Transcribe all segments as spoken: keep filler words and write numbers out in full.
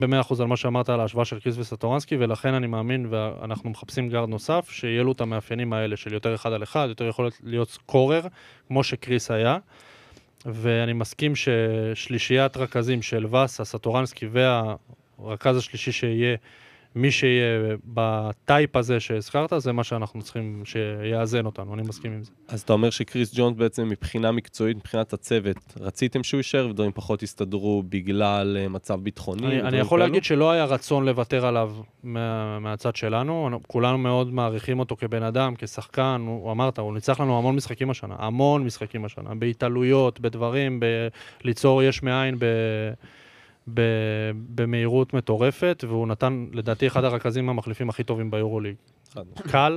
ב-מאה אחוז על מה שאמרת על ההשוואה של קריס וסטורנסקי, ולכן אני מאמין, ואנחנו מחפשים גארד נוסף, שיהיה לו את המאפיינים האלה של יותר אחד על אחד, יותר יכול להיות סקורר, כמו שקריס היה, ואני מסכים ששלישיית רכזים של וסה, סטורנסקי והרכז השלישי שיהיה, מי שיהיה בטייפ הזה שהזכרת, זה מה שאנחנו צריכים שיאזן אותנו, אני מסכים עם זה. אז אתה אומר שקריס ג'ונס בעצם מבחינה מקצועית, מבחינת הצוות, רציתם שהוא יישאר ודברים פחות הסתדרו בגלל מצב ביטחוני? אני, אני יכול להגיד שלא היה רצון לוותר עליו מה, מהצד שלנו, כולנו מאוד מעריכים אותו כבן אדם, כשחקן, הוא אמרת, הוא ניצח לנו המון משחקים השנה, המון משחקים השנה, בהתעלויות, בדברים, ב- ליצור יש מאין, ב... במהירות מטורפת, והוא נתן, לדעתי, אחד הרכזים המחליפים הכי טובים ביורוליג. קל.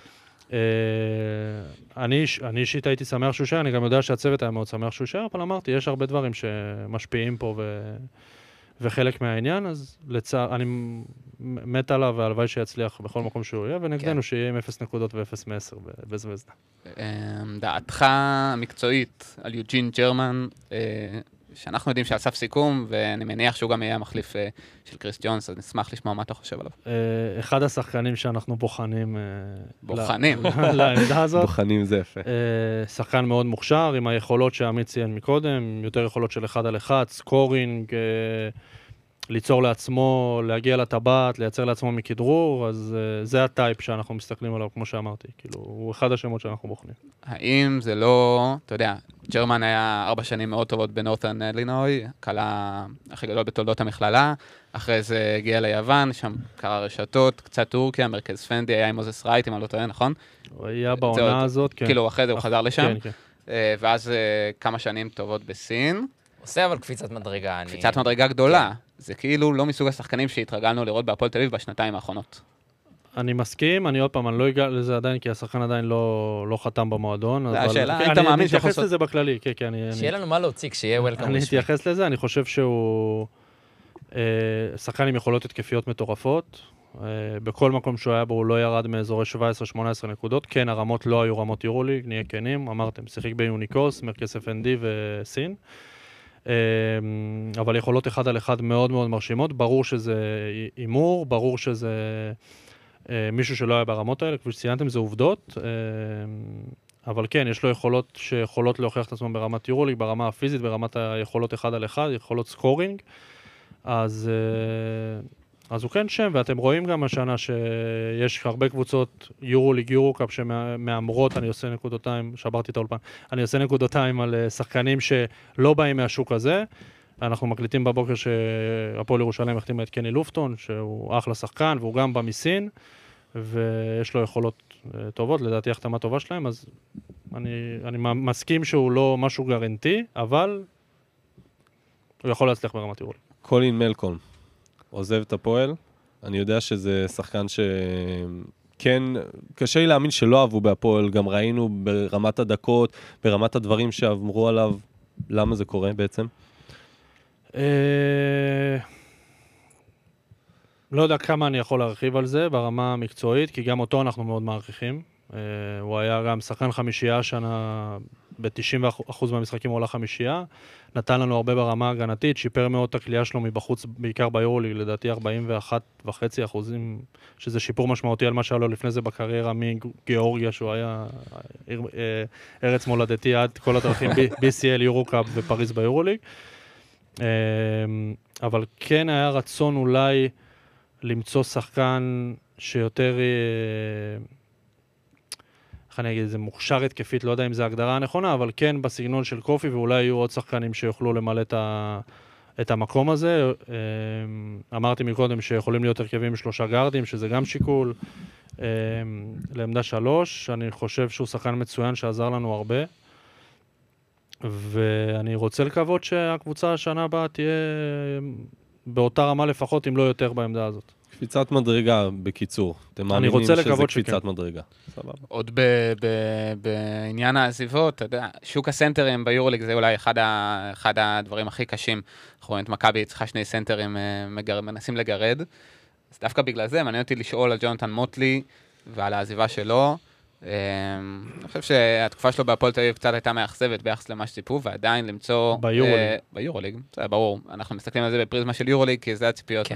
אני אישית הייתי שמח שהוא יישאר, אני גם יודע שהצוות היה מאוד שמח שהוא יישאר, אבל אמרתי, יש הרבה דברים שמשפיעים פה וחלק מהעניין, אז אני מת עליו והלוואי שיצליח בכל מקום שהוא יהיה, ונגדנו שיהיה עם אפס נקודות ואפס מעשר בזווזדה. דעתך המקצועית על יוג'ין ג'רמן, שאנחנו יודעים שעל סף סיכום, ואני מניח שהוא גם יהיה המחליף של קריס ג'ונס, אז נשמח לשמוע מה אתה חושב עליו. אחד השחקנים שאנחנו בוחנים... בוחנים? לעמדה הזאת. בוחנים זה יפה. שחקן מאוד מוכשר, עם היכולות שעמית ציין מקודם, יותר יכולות של אחד על אחד, סקורינג, ליצור לעצמו, להגיע לטבעת, לייצר לעצמו מכדרור, אז זה הטייפ שאנחנו מסתכלים עליו, כמו שאמרתי. כאילו, הוא אחד השמות שאנחנו בוחנים. האם זה לא, אתה יודע, ג'רמן היה ארבע שנים מאוד טובות בנורת'רן אילינוי, קלה הכי גדול בתולדות המכללה, אחרי זה הגיע ליוון, שם קרה רשתות, קצת טורקיה, מרכז פנדי, היה עם מוזס רייט, אם אני לא טועה, נכון? הוא היה בעונה הזאת, כן. כאילו, אחרי זה הוא חזר לשם, כן, כן. ואז כמה שנים טובות בסין. עושה אבל קפיצת מדרגה. קפיצת מדרגה גדולה. זה כאילו לא מסוג השחקנים שהתרגלנו לראות בהפועל תל אביב בשנתיים האחרונות. אני מסכים, אני עוד פעם, אני לא אגע לזה עדיין, כי השחקן עדיין לא, לא חתם במועדון. זה השאלה, אני, היית מאמין אני אתייחס לזה בכללי, כן, כן. אני, שיהיה אני, לנו מה להוציא, כשיהיה וולקאם אני רשמי. אתייחס לזה, אני חושב שהוא אה, שחקן עם יכולות התקפיות מטורפות. אה, בכל מקום שהוא היה בו, הוא לא ירד מאזורי שבע עשרה שמונה עשרה נקודות. כן, הרמות לא היו רמות יורוליג, נהיה כנים, אמרתם, שיחק ביוניקוס, מרכז אף אן די וסין. אבל יכולות אחד על אחד מאוד מאוד מרשימות, ברור שזה אימור, ברור שזה מישהו שלא היה ברמות האלה, כפי שציינתם, זה עובדות, אבל כן, יש לו יכולות שיכולות להוכיח את עצמם ברמת יורוליג, ברמה הפיזית, ברמת היכולות אחד על אחד, יכולות סקורינג, אז, אז הוא כן שם, ואתם רואים גם השנה שיש הרבה קבוצות יורוליג, יורוקאפ שמאמרות, אני עושה נקודותיים, שברתי את האולפן, אני עושה נקודותיים על שחקנים שלא באים מהשוק הזה, אנחנו מקליטים בבוקר שהפועל ירושלים החתימה את קני לופטון, שהוא אחלה שחקן, והוא גם בא מסין, ויש לו יכולות טובות, לדעתי החתמה טובה שלהם, אז אני, אני מסכים שהוא לא משהו גרנטי, אבל הוא יכול להצליח ברמת יורוליג. קולין מלקולם עוזב את הפועל, אני יודע שזה שחקן שכן, קשה לי להאמין שלא אהבו בהפועל, גם ראינו ברמת הדקות, ברמת הדברים שאמרו עליו, למה זה קורה בעצם? לא יודע כמה אני יכול להרחיב על זה ברמה המקצועית, כי גם אותו אנחנו מאוד מעריכים. הוא היה גם שחקן חמישייה שנה, ב-תשעים אחוז מהמשחקים הוא עולה חמישייה, נתן לנו הרבה ברמה הגנתית, שיפר מאוד את הקליעה שלו מבחוץ, בעיקר ביורוליג, לדעתי ארבעים ואחד נקודה חמש אחוזים, שזה שיפור משמעותי על מה שהיה לו לפני זה בקריירה מגיאורגיה, שהוא היה ארץ מולדתי עד כל הדרכים, בי סי אל, יורוקאפ ופריז ביורוליג. אבל כן היה רצון אולי למצוא שחקן שיותר, איך אני אגיד, זה מוכשר התקפית, לא יודע אם זה הגדרה הנכונה, אבל כן בסגנון של קופי, ואולי יהיו עוד שחקנים שיוכלו למלא את, ה, את המקום הזה. אמרתי מקודם שיכולים להיות הרכבים שלושה גארדים, שזה גם שיקול. לעמדה שלוש, אני חושב שהוא שחקן מצוין שעזר לנו הרבה. ואני רוצה לקוות שהקבוצה השנה הבאה תהיה באותה רמה לפחות, אם לא יותר בעמדה הזאת. קפיצת מדרגה, בקיצור. אתם מאמינים שזה קפיצת מדרגה. סבבה. עוד בעניין העזיבות, אתה יודע, שוק הסנטרים ביורוליג זה אולי אחד הדברים הכי קשים. אנחנו רואים את מכבי, צריכה שני סנטרים מנסים לגרד. אז דווקא בגלל זה, מעניין אותי לשאול על ג'ונתן מוטלי ועל העזיבה שלו. אני חושב שהתקופה שלו בהפועל תל אביב קצת הייתה מאכזבת ביחס למה שציפו, ועדיין למצוא... ביורוליג. ביורוליג, זה ברור. אנחנו מסתכלים על זה בפריזמה של יורוליג, כי זה הציפיות